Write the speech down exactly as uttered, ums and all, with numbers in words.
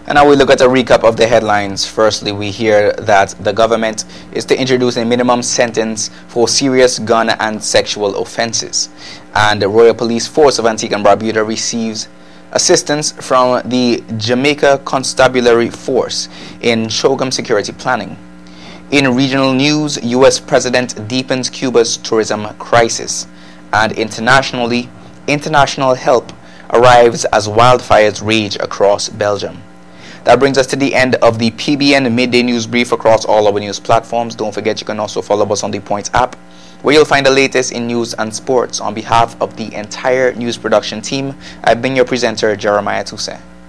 And now we look at a recap of the headlines. Firstly, we hear that the government is to introduce a minimum sentence for serious gun and sexual offenses. And the Royal Police Force of Antigua and Barbuda receives assistance from the Jamaica Constabulary Force in Chogam security planning. In regional news, U S President deepens Cuba's tourism crisis. And internationally, international help arrives as wildfires rage across Belgium. That brings us to the end of the P B N Midday News Brief across all our news platforms. Don't forget you can also follow us on the Points app, where you'll find the latest in news and sports. On behalf of the entire news production team, I've been your presenter, Jeremiah Toussaint.